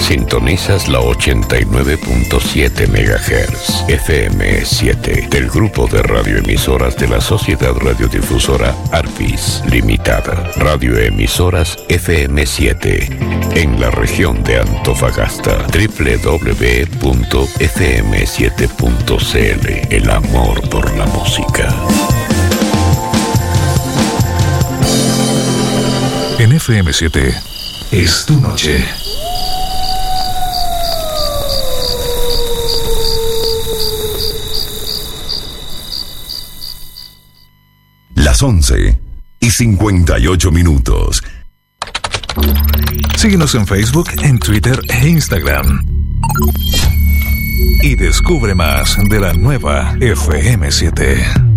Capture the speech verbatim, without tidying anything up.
Sintonizas la ochenta y nueve punto siete megahertz, F M siete, del grupo de radioemisoras de la Sociedad Radiodifusora Arpis Limitada. Radioemisoras F M siete, en la región de Antofagasta. doble u doble u doble u punto f m siete punto c l. El amor por la música. En F M siete, es tu noche. Las once y cincuenta y ocho minutos. Síguenos en Facebook, en Twitter e Instagram. Y descubre más de la nueva F M siete.